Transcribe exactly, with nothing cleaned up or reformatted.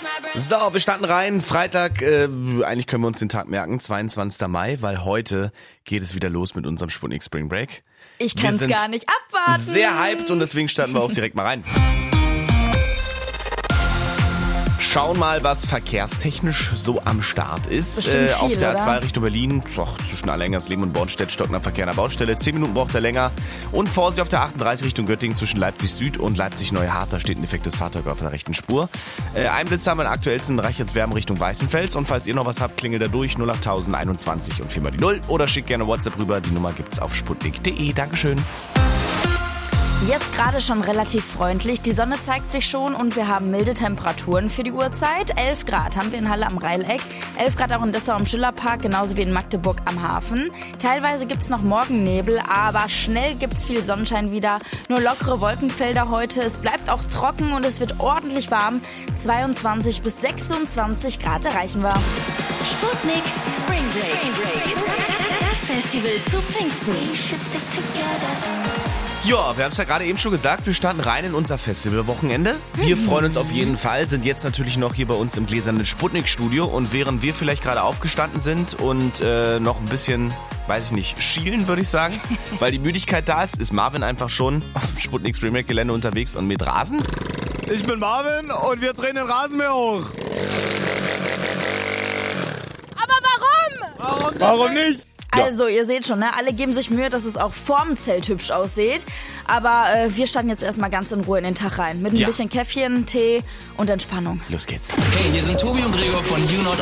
So, wir starten rein. Freitag, äh, eigentlich können wir uns den Tag merken, zweiundzwanzigster Mai, weil heute geht es wieder los mit unserem Sputnik Spring Break. Ich kann es gar nicht abwarten. Sehr hyped und deswegen starten wir auch direkt mal rein. Schauen mal, was verkehrstechnisch so am Start ist. Bestimmt viel, auf der A zwei oder? Richtung Berlin, doch, zwischen Allerlingers-Leben und Bornstedt stockender Verkehr an der Baustelle. Zehn Minuten braucht er länger. Und Vorsicht auf der achtunddreißig Richtung Göttingen zwischen Leipzig Süd und Leipzig Neuhardt. Da steht ein defektes Fahrzeug auf der rechten Spur. Äh, ein Blitz haben wir in der aktuellsten Reichelswerben Richtung Weißenfels. Und falls ihr noch was habt, klingelt da durch null acht null null einundzwanzig und viermal die null. Oder schickt gerne WhatsApp rüber. Die Nummer gibt's auf sputnik punkt de. Dankeschön. Jetzt gerade schon relativ freundlich. Die Sonne zeigt sich schon und wir haben milde Temperaturen für die Uhrzeit. elf Grad haben wir in Halle am Rheileck, elf Grad auch in Dessau am Schillerpark, genauso wie in Magdeburg am Hafen. Teilweise gibt's noch Morgennebel, aber schnell gibt's viel Sonnenschein wieder. Nur lockere Wolkenfelder heute. Es bleibt auch trocken und es wird ordentlich warm. zweiundzwanzig bis sechsundzwanzig Grad erreichen wir. Sputnik Spring Break. Das Festival zu Pfingsten. Ja, wir haben es ja gerade eben schon gesagt, wir starten rein in unser Festivalwochenende. Wir freuen uns auf jeden Fall, sind jetzt natürlich noch hier bei uns im gläsernen Sputnik-Studio und während wir vielleicht gerade aufgestanden sind und äh, noch ein bisschen, weiß ich nicht, schielen, würde ich sagen, weil die Müdigkeit da ist, ist Marvin einfach schon auf dem Sputnik Spring Break Gelände unterwegs und mit Rasen. Ich bin Marvin und wir drehen den Rasenmäher hoch. Aber warum? Warum, Warum nicht? Ja. Also, ihr seht schon, ne? Alle geben sich Mühe, dass es auch vorm Zelt hübsch aussieht. Aber äh, wir starten jetzt erstmal ganz in Ruhe in den Tag rein. Mit ein Ja. bisschen Käffchen, Tee und Entspannung. Los geht's. Hey, hier sind Tobi und Gregor von You Not